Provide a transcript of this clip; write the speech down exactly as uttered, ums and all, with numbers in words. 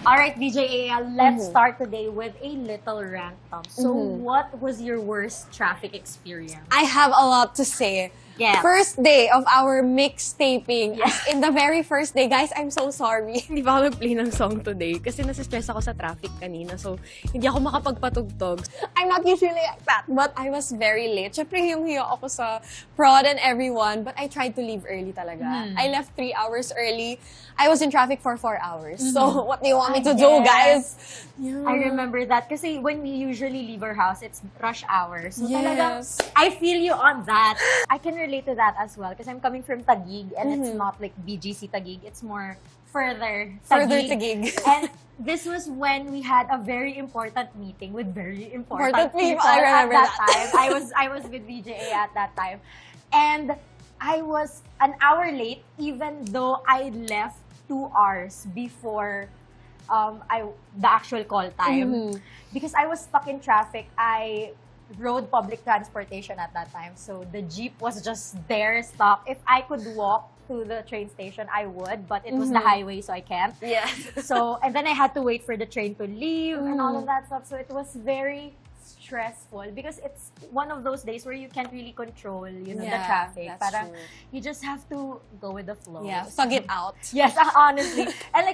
All right, D J A L, let's Mhm. start today with a little rant. Tom. So, Mhm. what was your worst traffic experience? I have a lot to say. Yeah. First day of our mixtaping. Yeah. As in the very first day, guys, I'm so sorry. Hindi pa ako nag-play ng song today kasi nasa-stress ako sa traffic kanina. So, hindi ako makapagpatugtog. I'm not usually like that, but I was very late. Siyempre, hiyong-hiyo ako sa prod and everyone, but I tried to leave early talaga. Mhm. I left three hours early. I was in traffic for four hours. So, what do you want me I to do, guess. guys? Yeah. I remember that kasi when we usually leave our house, it's rush hour. So Yes. talaga, I feel you on that. I can relate to that as well because I'm coming from Taguig and it's Mhm. not like B G C Taguig. It's more further Further Taguig. And this was when we had a very important meeting with very important, Important people. people I remember at that, that. time. I was I was with D J A at that time. And I was an hour late even though I left two hours before um, I the actual call time. Mhm. Because I was stuck in traffic, I rode public transportation at that time. So the jeep was just there, stuck. If I could walk to the train station, I would, but it was the Mhm. highway, so I can't. Yes. So, and then I had to wait for the train to leave and all of Mm. that stuff. So it was very stressful because it's one of those days where you can't really control, you know, the Yeah, traffic. that's Parang true. you just have to go with the flow. Yeah, thug it out. Yes, uh, honestly. And like